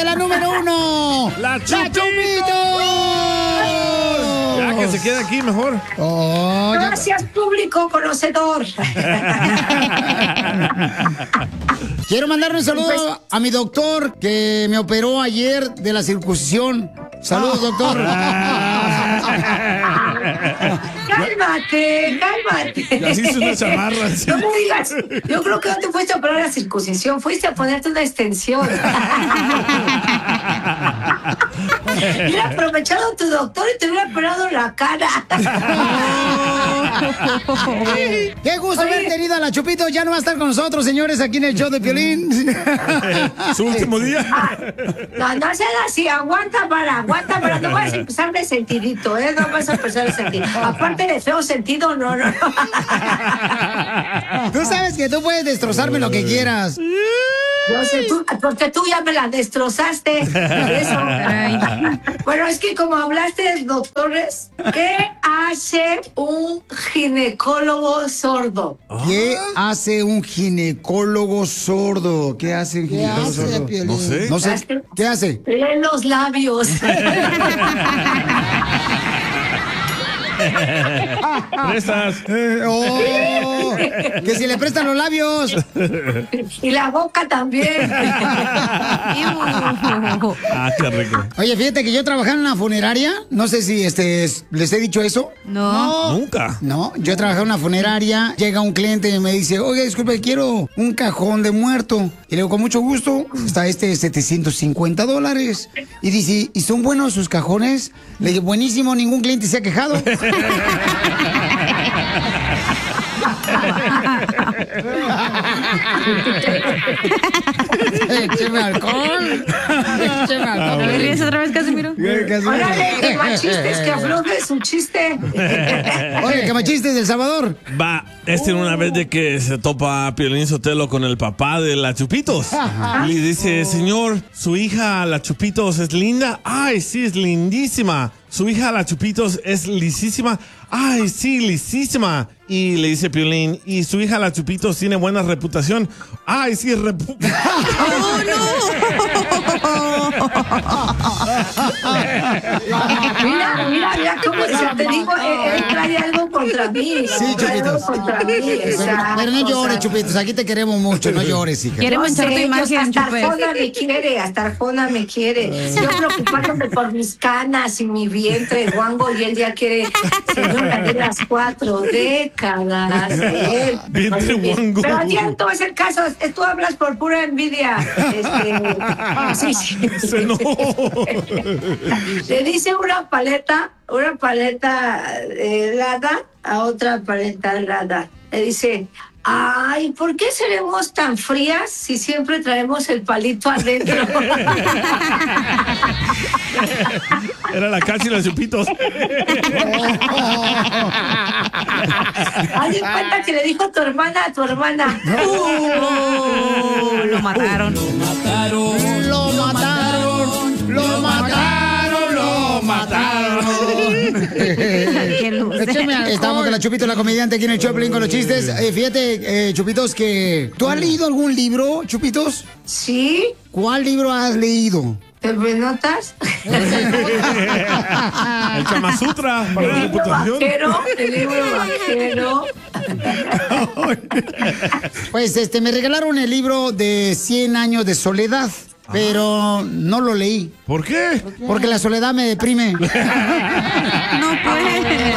la número 1. ¡La Chupito! Ya que se quede aquí mejor. Oh, gracias, público conocedor. Quiero mandarle un saludo a mi doctor que me operó ayer de la circuncisión. Saludos, doctor. Cálmate. Ya se hizo una chamarra. ¿Sí? No me digas. Yo creo que no te fuiste a operar la circuncisión, fuiste a ponerte una extensión. Hubiera aprovechado tu doctor y te hubiera operado la cara. Qué gusto haber tenido a la Chupito. Ya no va a estar con nosotros, señores, aquí en el show de Piolín. Su último día. No seas así, aguanta para. No vas a empezar de sentidito, ¿eh? No vas a empezar de sentido. Aparte de feo sentido, no. Tú sabes que tú puedes destrozarme lo que quieras. No sé, porque tú ya me la destrozaste. Por eso. Bueno, es que como hablaste de doctores, ¿qué hace un ginecólogo sordo? ¿Qué hace un ginecólogo sordo? ¿Qué hace un ginecólogo sordo? No sé. ¿Qué hace? Lee los labios. Prestas. Que si le prestan los labios. Y la boca también. Qué rico. Oye, fíjate que yo trabajaba en una funeraria. No sé si les he dicho eso. No. Nunca. No, yo trabajaba en una funeraria. Llega un cliente y me dice, oye, disculpe, quiero un cajón de muerto. Y le digo, con mucho gusto, está $750. Y dice, ¿y son buenos sus cajones? Le digo, buenísimo, ningún cliente se ha quejado. Écheme alcohol. A ver, ¿ríes otra vez, Casimiro? Órale, que machistes, que afloje su chiste. Oye, que machistes del Salvador. Va, una vez de que se topa Piolín Sotelo con el papá de la Chupitos. Y le dice, señor, su hija la Chupitos es linda. Ay, sí, es lindísima. Su hija la Chupitos es lisísima. Ay, sí, lisísima. Y le dice Piolín, ¿y su hija la Chupitos tiene buena reputación? Ay, sí, ¡Oh, no! Mira, cómo te digo, él trae algo contra mí. Sí, Chupitos. Pero no llores, Chupitos, aquí te queremos mucho, no llores, hija. Quiere manchar tu imagen, hasta Arjona me quiere. Yo preocupándome por mis canas y mi vientre guango y él ya quiere, señora, de las 4 décadas. Vientre guango. Pero ya no es el caso, tú hablas por pura envidia. Sí. No. Le dice una paleta helada a otra paleta helada. Le dice, ay, ¿por qué seremos tan frías si siempre traemos el palito adentro? Era la Cachi y la Chupitos. Haz de cuenta que le dijo a tu hermana. Lo mataron. Estamos con la Chupito, la comediante, aquí en el Choplin con los chistes. Fíjate, Chupitos, que ¿tú has leído algún libro, Chupitos? Sí. ¿Cuál libro has leído? ¿Te notas? El Kama Sutra para la reputación. El libro vaquero. Pues me regalaron el libro de 100 años de soledad. Pero no lo leí. ¿Por qué? Porque la soledad me deprime. No puede.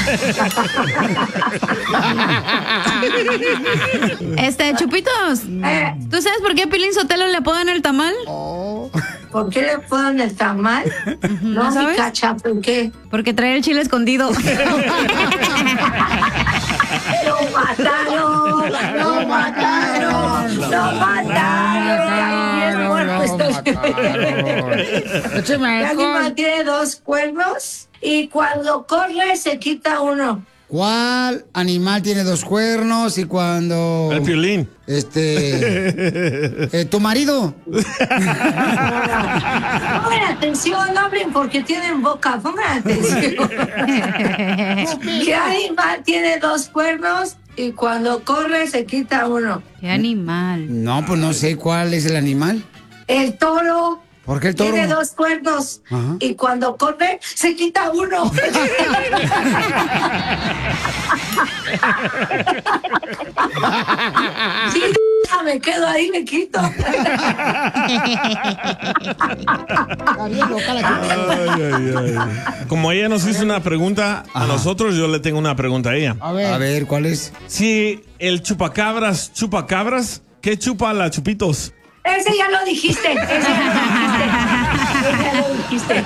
Chupitos, ¿tú sabes por qué a Piolín Sotelo le apodan el tamal? ¿Por qué le apodan el tamal? No, mi cacha, ¿por qué? Porque trae el chile escondido. Lo mataron. El animal tiene 2 cuernos y cuando corre se quita uno. ¿Cuál animal tiene 2 cuernos y cuando... El Piolín. ¿Tu marido? Pongan atención, no hablen porque tienen boca. Pongan atención. ¿Qué animal tiene 2 cuernos y cuando corre se quita uno? ¿Qué animal? No, pues no sé cuál es el animal. El toro. ¿Por qué el toro? Tiene 2 cuernos. Ajá. Y cuando come, se quita uno. Sí, me quedo ahí, me quito. Como ella nos hizo una pregunta a nosotros, yo le tengo una pregunta a ella. A ver, ¿cuál es? Si el chupacabras chupa cabras, ¿qué chupa la Chupitos? Ese ya lo dijiste. Ese ya lo dijiste.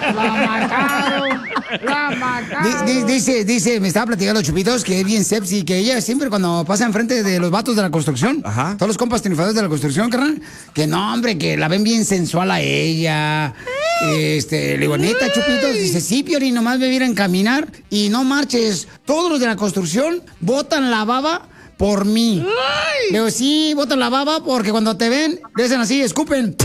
La mataron. Dice, me estaba platicando Chupitos que es bien sepsi, que ella siempre cuando pasa enfrente de los vatos de la construcción, Ajá. todos los compas triunfadores de la construcción, carnal, que no, hombre, que la ven bien sensual a ella. Le digo, neta, Chupitos, dice, sí, Piolín, nomás me vieran caminar y no marches. Todos los de la construcción botan la baba por mí. Le digo, sí, botan la baba porque cuando te ven, le hacen así, escupen.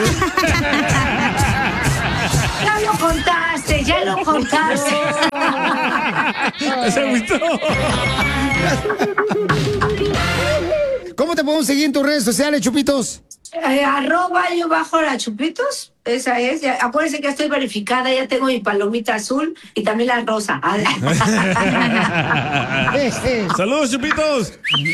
Ya lo contaste, ya lo contaste. ¿Se agüitó? ¿Cómo te podemos seguir en tus redes sociales, Chupitos? @yo_la Chupitos. Esa es. Ya, acuérdense que estoy verificada, ya tengo mi palomita azul y también la rosa. ¡Saludos, Chupitos!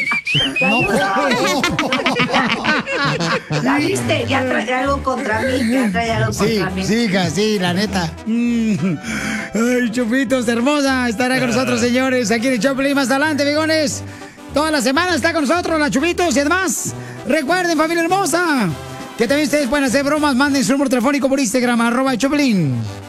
¿La viste? Ya trae algo contra mí. Ya trae algo contra mí. Sí, hija, sí, la neta. Ay, Chupitos, hermosa. Estará con nosotros, señores, aquí en el Choplin. Más adelante, bigones. Toda la semana está con nosotros la Chupitos. Y además, recuerden, familia hermosa, que también ustedes pueden hacer bromas. Manden su número telefónico por Instagram, @Choplin.